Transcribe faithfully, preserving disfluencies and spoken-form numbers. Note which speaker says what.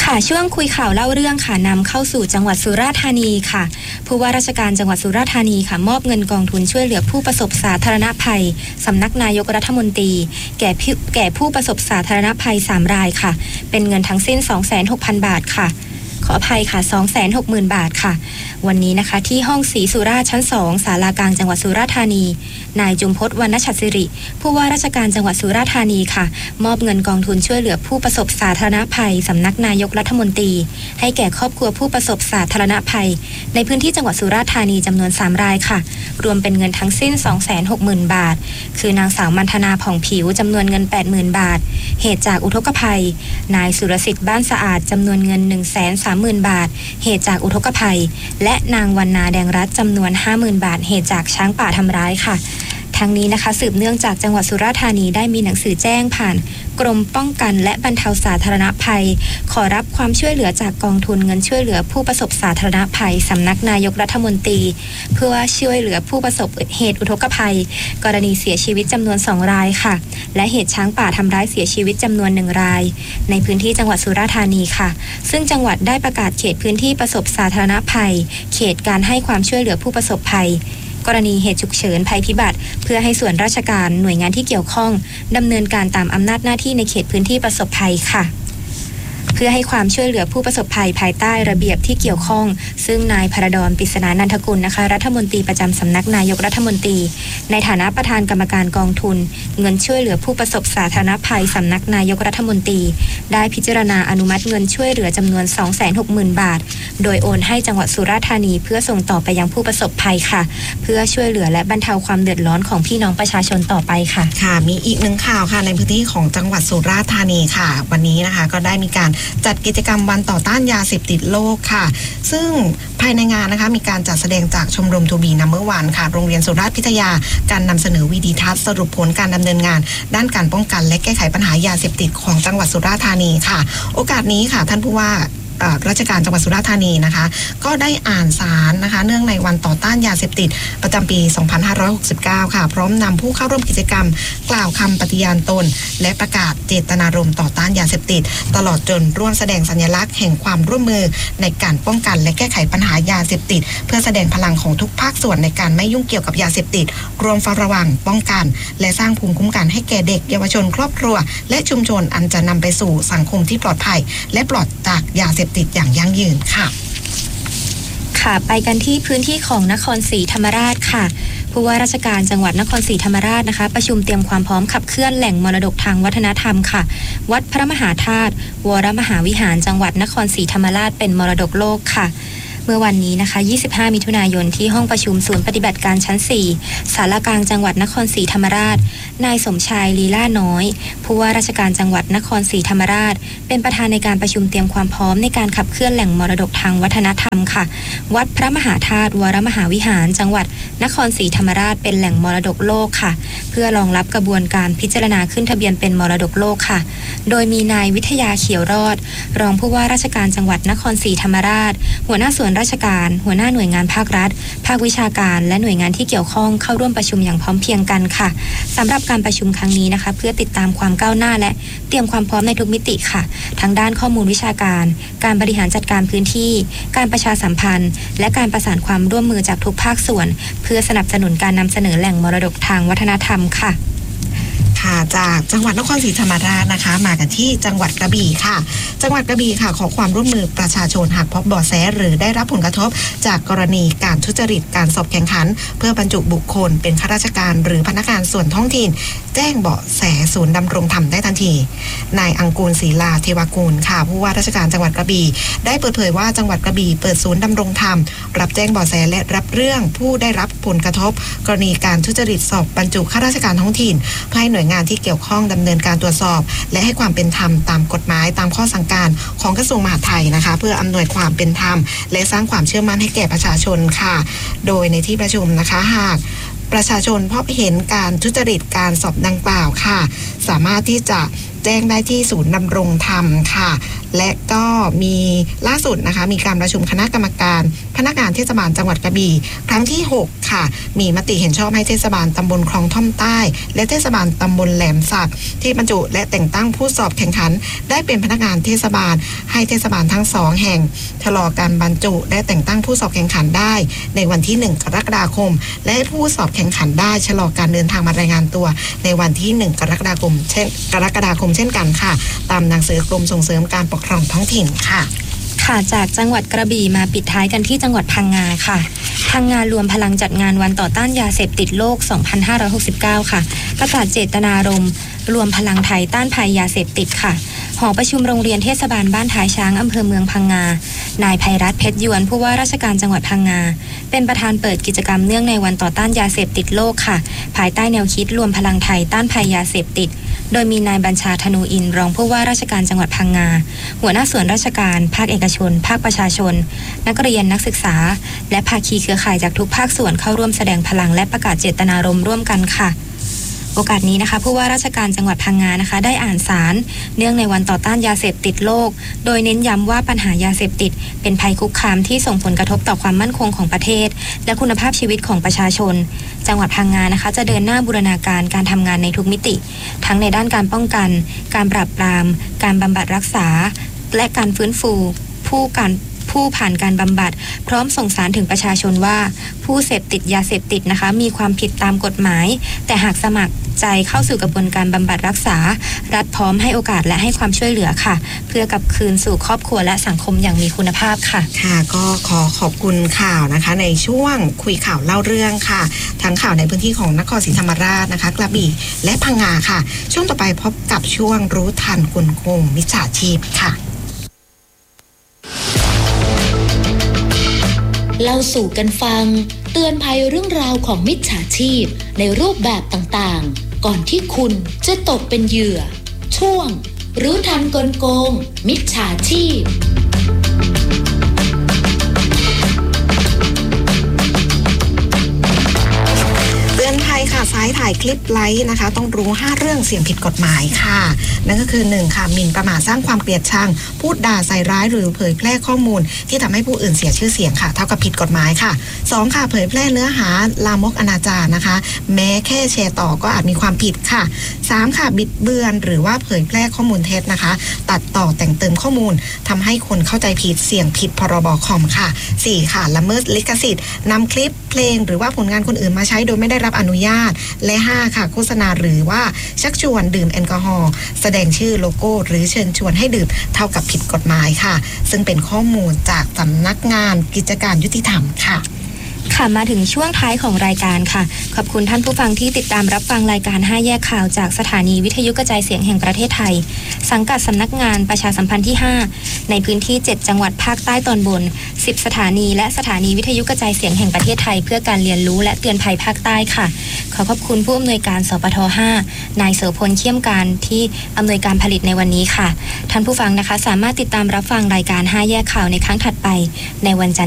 Speaker 1: ค่ะช่วงคุยข่าวเล่าเรื่องค่ะนำเข้าสู่จังหวัดสุราษฎร์ธานีค่ะผู้ว่าราชการจังหวัดสุราษฎร์ธานีค่ะมอบเงินกองทุนช่วยเหลือผู้ประสบสาธารณภัยสำนักนายกรัฐมนตรีแก่แก่ผู้ประสบสาธารณภัยสามรายค่ะเป็นเงินทั้งสิ้น สองแสนหกพัน บาทค่ะขออภัยค่ะ สองแสนหกหมื่น บาทค่ะวันนี้นะคะที่ห้องศรีสุราษฎร์ชั้นสองศาลากลางจังหวัดสุราษฎร์ธานีนายจุมพจน์วรรณฉัตรศิริผู้ว่าราชการจังหวัดสุราษฎร์ธานีค่ะมอบเงินกองทุนช่วยเหลือผู้ประสบสาธารณภัยสำนักนายกรัฐมนตรีให้แก่ครอบครัวผู้ประสบสาธารณภัยในพื้นที่จังหวัดสุราษฎร์ธานีจำนวนสามรายค่ะรวมเป็นเงินทั้งสิ้น สองแสนหกหมื่น บาทคือนางสาวมันธนาผ่องผิวจำนวนเงิน แปดหมื่น บาทเหตุจากอุทกภัยนายสุรสิทธิ์บ้านสะอาดจำนวนเงิน หนึ่งแสนสามหมื่น บาทเหตุจากอุทกภัยและนางวรรณาแดงรัตน์จำนวน ห้าหมื่น บาทเหตุจากช้างป่าทำร้ายค่ะทั้งนี้นะคะสืบเนื่องจากจังหวัดสุราษฎร์ธานีได้มีหนังสือแจ้งผ่านกรมป้องกันและบรรเทาสาธารณภัยขอรับความช่วยเหลือจากกองทุนเงินช่วยเหลือผู้ประสบสาธารณภัยสำนักนายกรัฐมนตรีเพื่อช่วยเหลือผู้ประสบเหตุอุทกภัยกรณีเสียชีวิตจำนวนสองรายค่ะและเหตุช้างป่าทำร้ายเสียชีวิตจำนวนหนึ่งรายในพื้นที่จังหวัดสุราษฎร์ธานีค่ะซึ่งจังหวัดได้ประกาศเขตพื้นที่ประสบสาธารณภัยเขตการให้ความช่วยเหลือผู้ประสบภัยกรณีเหตุฉุกเฉินภัยพิบัติเพื่อให้ส่วนราชการหน่วยงานที่เกี่ยวข้องดำเนินการตามอำนาจหน้าที่ในเขตพื้นที่ประสบภัยค่ะเพื่อให้ความช่วยเหลือผู้ประสบภัยภายใต้ระเบียบที่เกี่ยวข้องซึ่งนายพระดอน ปริศนานันทกุลนะคะรัฐมนตรีประจำสำนักนายกรัฐมนตรีในฐานะประธานกรรมการกองทุนเงินช่วยเหลือผู้ประสบสาธารณภัยสำนักนายกรัฐมนตรีได้พิจารณาอนุมัติเงินช่วยเหลือจำนวน สองแสนหกหมื่น บาทโดยโอนให้จังหวัดสุราษฎร์ธานีเพื่อส่งต่อไปยังผู้ประสบภัยค่ะเพื่อช่วยเหลือและบรรเทาความเดือดร้อนของพี่น้องประชาชนต่อไปค่ะ
Speaker 2: ค่ะมีอีกหนึ่งข่าวค่ะในพื้นที่ของจังหวัดสุราษฎร์ธานีค่ะวันนี้นะคะก็ได้มีการจัดกิจกรรมวันต่อต้านยาเสพติดโลกค่ะซึ่งภายในงานนะคะมีการจัดแสดงจากชมรมทูบีนัมเบอร์วันค่ะโรงเรียนสุราษฎร์พิทยาการนำเสนอวิดีทัศน์สรุปผลการดำเนินงานด้านการป้องกันและแก้ไขปัญหายาเสพติดของจังหวัดสุราษฎร์ธานีค่ะโอกาสนี้ค่ะท่านผู้ว่าราชการจังหวัดสุราษฎร์ธานีนะคะก็ได้อ่านสารนะคะเนื่องในวันต่อต้านยาเสพติดประจำปี สองพันห้าร้อยหกสิบเก้า ค่ะพร้อมนำผู้เข้าร่วมกิจกรรมกล่าวคำปฏิญาณตนและประกาศเจตนารมณ์ต่อต้านยาเสพติดตลอดจนร่วมแสดงสัญลักษณ์แห่งความร่วมมือในการป้องกันและแก้ไขปัญหายาเสพติดเพื่อแสดงพลังของทุกภาคส่วนในการไม่ยุ่งเกี่ยวกับยาเสพติดรวมเฝ้าระวังป้องกันและสร้างภูมิคุ้มกันให้แก่เด็กเยาวชนครอบครัวและชุมชนอันจะนำไปสู่สังคมที่ปลอดภัยและปลอดจากยาเสพติดอย่างยั่งยืนค่ะ
Speaker 1: ค่ะไปกันที่พื้นที่ของนครศรีธรรมราชค่ะผู้ว่าราชการจังหวัดนครศรีธรรมราชนะคะประชุมเตรียมความพร้อมขับเคลื่อนแหล่งมรดกทางวัฒนธรรมค่ะวัดพระมหาธาตุวรมหาวิหารจังหวัดนครศรีธรรมราชเป็นมรดกโลกค่ะเมื่อวันนี้นะคะยี่สิบห้ามิถุนายนที่ห้องประชุมศูนย์ปฏิบัติการชั้นสี่ศาลากลางจังหวัดนครศรีธรรมราชนายสมชายลีลาน้อยผู้ว่าราชการจังหวัดนครศรีธรรมราชเป็นประธานในการประชุมเตรียมความพร้อมในการขับเคลื่อนแหล่งมรดกทางวัฒนธรรมค่ะวัดพระมหาธาตุวรมหาวิหารจังหวัดนครศรีธรรมราชเป็นแหล่งมรดกโลกค่ะเพื่อรองรับกระบวนการพิจารณาขึ้นทะเบียนเป็นมรดกโลกค่ะโดยมีนายวิทยาเขียวรอดรองผู้ว่าราชการจังหวัดนครศรีธรรมราชหัวหน้าส่วนราชการหัวหน้าหน่วยงานภาครัฐภาควิชาการและหน่วยงานที่เกี่ยวข้องเข้าร่วมประชุมอย่างพร้อมเพรียงกันค่ะสำหรับการประชุมครั้งนี้นะคะเพื่อติดตามความก้าวหน้าและเตรียมความพร้อมในทุกมิติค่ะทั้งด้านข้อมูลวิชาการการบริหารจัดการพื้นที่การประชาสัมพันธ์และการประสานความร่วมมือจากทุกภาคส่วนเพื่อสนับสนุนการนำเสนอแหล่งมรดกทางวัฒนธรรมค่ะ
Speaker 2: จากจังหวัดนครศรีธรรมราชนะคะมากันที่จังหวัดกระบี่ค่ะจังหวัดกระบี่ค่ะขอความร่วมมือประชาชนหากพบเบาะแสหรือได้รับผลกระทบจากกรณีการทุจริตการสอบแข่งขันเพื่อบรรจุบุคคลเป็นข้าราชการหรือพนักงานส่วนท้องถิ่นแจ้งเบาะแสศูนย์ดำรงธรรมได้ทันทีนายอังกูลศรีลาเทวกุลค่ะผู้ว่าราชการจังหวัดกระบี่ได้เปิดเผยว่าจังหวัดกระบี่เปิดศูนย์ดำรงธรรมรับแจ้งเบาะแสและรับเรื่องผู้ได้รับผลกระทบกรณีการทุจริตสอบบรรจุข้าราชการท้องถิ่นเพื่อให้หน่วยงานที่เกี่ยวข้องดำเนินการตรวจสอบและให้ความเป็นธรรมตามกฎหมายตามข้อสั่งการของกระทรวงมหาดไทยนะคะเพื่ออำนวยความเป็นธรรมและสร้างความเชื่อมั่นให้แก่ประชาชนค่ะโดยในที่ประชุมนะคะหากประชาชนพบเห็นการทุจริตการสอบดังกล่าวค่ะสามารถที่จะแจ้งได้ที่ศูนย์ดำรงธรรมค่ะและก็มีล่าสุดนะคะมีการประชุมคณะกรรมการพนักงานเทศบาลจังหวัดกระบี่ครั้งที่หกค่ะมีมติเห็นชอบให้เทศบาลตำบลคลองท่อมใต้และเทศบาลตำบลแหลมสักที่บรรจุและแต่งตั้งผู้สอบแข่งขันได้เป็นพนักงานเทศบาลให้เทศบาลทั้งสองแห่งชะลอการบรรจุและแต่งตั้งผู้สอบแข่งขันได้ในวันที่หนึ่งกรกฎาคมและให้ผู้สอบแข่งขันได้ชะลอการเดินทางมารายงานตัวในวันที่หนึ่งกรกฎาคมเช่นกรกฎาคมเช่นกันค่ะตามหนังสือกรมส่งเสริมการปกครองท้องถิ่นค่ะ
Speaker 1: ค่ะจากจังหวัดกระบี่มาปิดท้ายกันที่จังหวัดพังงาค่ะพังงารวมพลังจัดงานวันต่อต้านยาเสพติดโลกสองพันห้าร้อยหกสิบเก้าค่ะประกาศเจตนารมณ์รวมพลังไทยต้านภัยยาเสพติดค่ะหอประชุมโรงเรียนเทศบาลบ้านท้ายช้างอำเภอเมืองพังงานายไพรัตน์เพชรยวนผู้ว่าราชการจังหวัดพังงาเป็นประธานเปิดกิจกรรมเนื่องในวันต่อต้านยาเสพติดโลกค่ะภายใต้แนวคิดรวมพลังไทยต้านภัยยาเสพติดโดยมีนายบัญชาธนูอินรองผู้ว่าราชการจังหวัดพังงาหัวหน้าส่วนราชการภาคเอกชนภาคประชาชนนักเรียนนักศึกษาและภาคีเครือข่ายจากทุกภาคส่วนเข้าร่วมแสดงพลังและประกาศเจตนารมณ์ร่วมกันค่ะโอกาสนี้นะคะผู้ว่าราชการจังหวัดพังงานะคะได้อ่านสารเนื่องในวันต่อต้านยาเสพติดโลกโดยเน้นย้ำว่าปัญหายาเสพติดเป็นภัยคุกคามที่ส่งผลกระทบต่อความมั่นคงของประเทศและคุณภาพชีวิตของประชาชนจังหวัดพังงานะคะจะเดินหน้าบูรณาการการทำงานในทุกมิติทั้งในด้านการป้องกันการปราบปรามการบำบัดรักษาและการฟื้นฟูผู้การผู้ผ่านการบำบัดพร้อมส่งสารถึงประชาชนว่าผู้เสพติดยาเสพติดนะคะมีความผิดตามกฎหมายแต่หากสมัครใจเข้าสู่กระบวนการบำบัดรักษารัฐพร้อมให้โอกาสและให้ความช่วยเหลือค่ะเพื่อกลับคืนสู่ครอบครัวและสังคมอย่างมีคุณภาพค่ะ
Speaker 2: ค่ะก็ขอขอบคุณข่าวนะคะในช่วงคุยข่าวเล่าเรื่องค่ะทั้งข่าวในพื้นที่ของนครศรีธรรมราชนะคะกระบี่และพังงาค่ะช่วงต่อไปพบกับช่วงรู้ทันกลโกงมิจฉาชีพค่ะ
Speaker 3: เล่าสู่กันฟังเตือนภัยเรื่องราวของมิจฉาชีพในรูปแบบต่างๆก่อนที่คุณจะตกเป็นเหยื่อช่วงรู้ทันกลโกงมิจฉาชีพ
Speaker 2: ค่ะซ้ายถ่ายคลิปไลค์นะคะต้องรู้ห้าเรื่องเสี่ยงผิดกฎหมายค่ะนั่นก็คือหนึ่งค่ะหมิ่นประมาทสร้างความเกลียดชังพูดด่าใส่ร้ายหรือเผยแพร่ข้อมูลที่ทำให้ผู้อื่นเสียชื่อเสียงค่ะเท่ากับผิดกฎหมายค่ะสองค่ะเผยแพร่เนื้อหาลามกอนาจารนะคะแม้แค่แชร์ต่อก็อาจมีความผิดค่ะสามค่ะบิดเบือนหรือว่าเผยแพร่ข้อมูลเท็จนะคะตัดต่อแต่งเติมข้อมูลทำให้คนเข้าใจผิดเสี่ยงผิดพรบคอมค่ะสี่ค่ะละเมิดลิขสิทธิ์นำคลิปเพลงหรือว่าผลงานคนอื่นมาใช้โดยไม่ได้รับอนุญาตและห้าค่ะโฆษณาหรือว่าชักชวนดื่มแอลกอฮอล์แสดงชื่อโลโก้หรือเชิญชวนให้ดื่มเท่ากับผิดกฎหมายค่ะซึ่งเป็นข้อมูลจากสำนักงานกิจการยุติธรรมค่ะ
Speaker 1: ค่ะมาถึงช่วงท้ายของรายการค่ะขอบคุณท่านผู้ฟังที่ติดตามรับฟังรายการห้าแยกข่าวจากสถานีวิทยุกระจายเสียงแห่งประเทศไทยสังกัดสำนักงานประชาสัมพันธ์ที่ห้าในพื้นที่เจ็ดจังหวัดภาคใต้ตอนบนสิบสถานีและสถานีวิทยุกระจายเสียงแห่งประเทศไทยเพื่อการเรียนรู้และเตือนภัยภาคใต้ค่ะขอขอบคุณผู้อำนวยการสปทห้านายเสรพลเขี้ยมการที่อำนวยการผลิตในวันนี้ค่ะท่านผู้ฟังนะคะสามารถติดตามรับฟังรายการห้าแยกข่าวในครั้งถัดไปในวันจันทร์